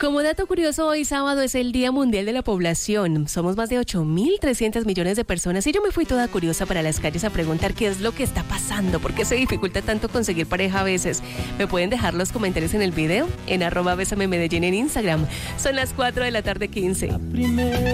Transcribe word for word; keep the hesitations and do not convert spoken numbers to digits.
Como dato curioso, hoy sábado es el Día Mundial de la Población. Somos más de ocho mil trescientos millones de personas y yo me fui toda curiosa para las calles a preguntar qué es lo que está pasando, por qué se dificulta tanto conseguir pareja a veces. ¿Me pueden dejar los comentarios en el video? En arroba Bésame Medellín en Instagram. Son las cuatro de la tarde quince.